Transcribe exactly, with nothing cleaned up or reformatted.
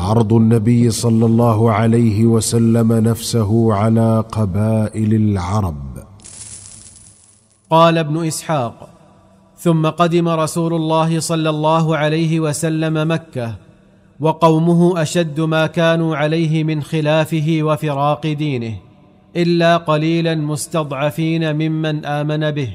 عرض النبي صلى الله عليه وسلم نفسه على قبائل العرب. قال ابن إسحاق: ثم قدم رسول الله صلى الله عليه وسلم مكة، وقومه أشد ما كانوا عليه من خلافه وفراق دينه، إلا قليلا مستضعفين ممن آمن به.